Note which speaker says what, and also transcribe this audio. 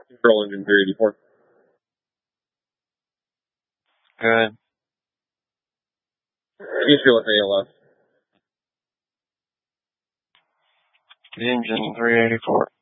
Speaker 1: Control engine 384.
Speaker 2: Good.
Speaker 1: You feel with ALS.
Speaker 2: Engine 384.